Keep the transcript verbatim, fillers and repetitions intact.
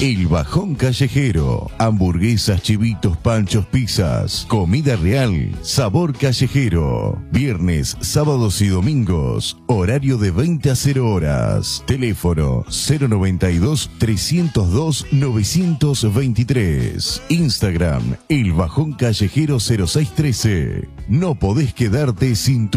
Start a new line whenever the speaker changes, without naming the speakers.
El Bajón Callejero. Hamburguesas, chivitos, panchos, pizzas. Comida real. Sabor callejero. Viernes, sábados y domingos. Horario de veinte a cero horas. Teléfono cero noventa y dos, trescientos dos, novecientos veintitrés. Instagram, El Bajón Callejero cero seis trece. No podés quedarte sin tu